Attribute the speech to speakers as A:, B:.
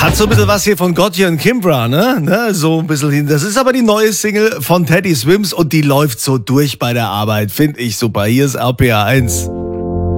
A: Hat so ein bisschen was hier von Gotye und Kimbra, ne? So ein bisschen hin. Das ist aber die neue Single von Teddy Swims und die läuft so durch bei der Arbeit. Finde ich super. Hier ist RPA 1.